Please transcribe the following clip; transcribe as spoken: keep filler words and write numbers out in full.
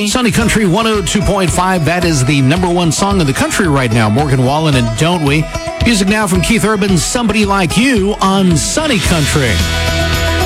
Country. Sunny Country one oh two point five. That is the number one song in the country right now. Morgan Wallen and Don't We. Music now from Keith Urban's Somebody Like You on Sunny Country.